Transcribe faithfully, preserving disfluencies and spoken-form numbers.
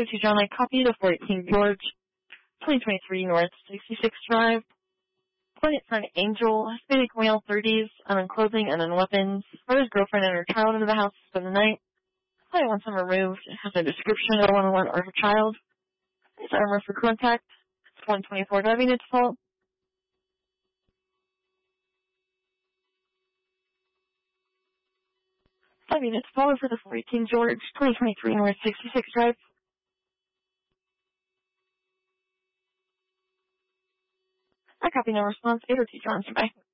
eight oh two John, I copy to four eighteen George, twenty twenty-three North sixty-sixth Drive. Client son Angel, Hispanic male, thirties, unknown clothing, unknown weapons. Mother's girlfriend and her child into the house to spend the night. Client wants them removed. It has no description of one on one or her child. It's armor for contact. It's one twenty-four driving at default. Five units follow for the four eighteen George, twenty twenty-three North sixty-sixth Drive. I copy no response. eight oh two John, bye.